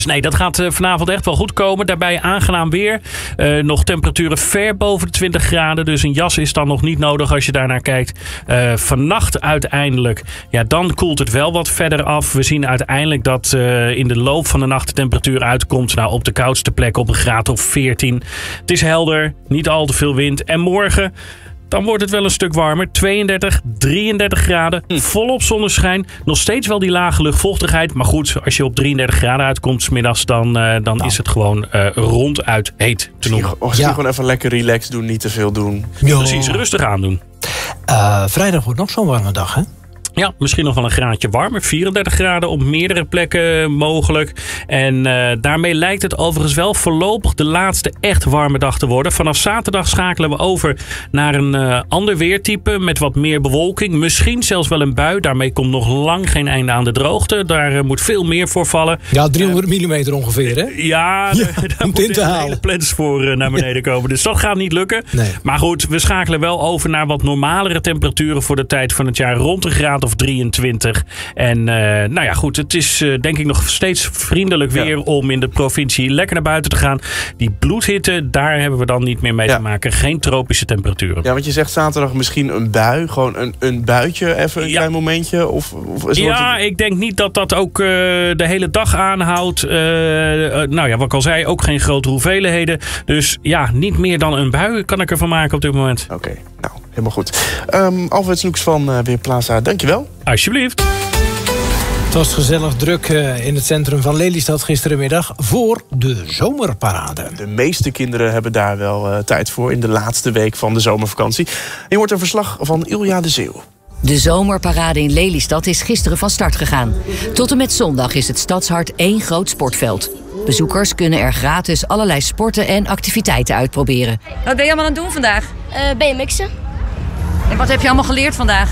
Dus nee, dat gaat vanavond echt wel goed komen. Daarbij aangenaam weer. Nog temperaturen ver boven de 20 graden. Dus een jas is dan nog niet nodig als je daarnaar kijkt. Vannacht uiteindelijk, ja, dan koelt het wel wat verder af. We zien uiteindelijk dat in de loop van de nacht de temperatuur uitkomt. Nou, op de koudste plek op een graad of 14. Het is helder, niet al te veel wind. En morgen, dan wordt het wel een stuk warmer. 32, 33 graden. Volop zonneschijn. Nog steeds wel die lage luchtvochtigheid. Maar goed, als je op 33 graden uitkomt 's middags, dan is het gewoon ronduit heet te noemen. Misschien gewoon even lekker relaxed doen, niet te veel doen. Ja. Precies, rustig aandoen. Vrijdag wordt nog zo'n warme dag, hè? Ja, misschien nog wel een graadje warmer. 34 graden op meerdere plekken mogelijk. En daarmee lijkt het overigens wel voorlopig de laatste echt warme dag te worden. Vanaf zaterdag schakelen we over naar een ander weertype met wat meer bewolking. Misschien zelfs wel een bui. Daarmee komt nog lang geen einde aan de droogte. Daar moet veel meer voor vallen. Ja, 300 millimeter ongeveer, hè? Ja, daar moeten hele plans voor naar beneden komen. Dus dat gaat niet lukken. Nee. Maar goed, we schakelen wel over naar wat normalere temperaturen voor de tijd van het jaar. Rond een graad of 23. En nou ja, goed. Het is denk ik nog steeds vriendelijk weer om in de provincie lekker naar buiten te gaan. Die bloedhitte, daar hebben we dan niet meer mee te maken. Geen tropische temperaturen. Ja, want je zegt zaterdag misschien een bui. Gewoon een buitje, even een klein momentje. Of ik denk niet dat dat ook de hele dag aanhoudt. Nou ja, wat ik al zei, ook geen grote hoeveelheden. Dus ja, niet meer dan een bui kan ik ervan maken op dit moment. Oké, nou, helemaal goed. Alfred Snoeks van Weerplaza, dankjewel. Alsjeblieft. Het was gezellig druk in het centrum van Lelystad gisterenmiddag voor de zomerparade. De meeste kinderen hebben daar wel tijd voor in de laatste week van de zomervakantie. Je hoort een verslag van Ilja de Zeeuw. De zomerparade in Lelystad is gisteren van start gegaan. Tot en met zondag is het stadshart één groot sportveld. Bezoekers kunnen er gratis allerlei sporten en activiteiten uitproberen. Wat ben je allemaal aan het doen vandaag? BMX'en. En wat heb je allemaal geleerd vandaag?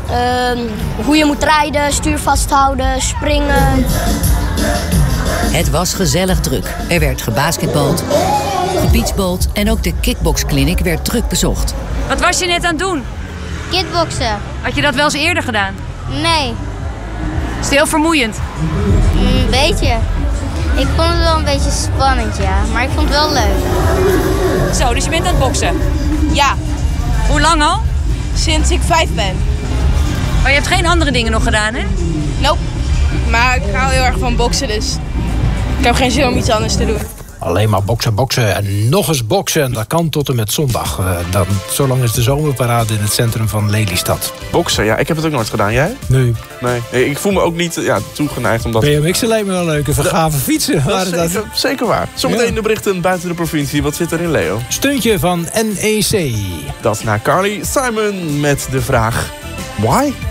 Hoe je moet rijden, stuur vasthouden, springen. Het was gezellig druk. Er werd gebasketbald, gebeachbald en ook de kickboxkliniek werd druk bezocht. Wat was je net aan het doen? Kickboksen. Had je dat wel eens eerder gedaan? Nee. Is het heel vermoeiend? Een beetje. Ik vond het wel een beetje spannend, ja. Maar ik vond het wel leuk. Zo, dus je bent aan het boksen? Ja. Hoe lang al? Sinds ik 5 ben. Maar je hebt geen andere dingen nog gedaan, hè? Nope. Maar ik hou heel erg van boksen, dus ik heb geen zin om iets anders te doen. Alleen maar boksen en nog eens boksen. En dat kan tot en met zondag. Zolang is de zomerparade in het centrum van Lelystad. Boksen, ja, ik heb het ook nooit gedaan. Jij? Nee. Ik voel me ook niet toegeneigd om dat... BMX'en lijkt me wel leuk. Een vergave fietsen. Zeker waar. Zometeen de berichten buiten de provincie. Wat zit erin, Leo? Stuntje van NEC. Dat naar Carly Simon met de vraag... Why?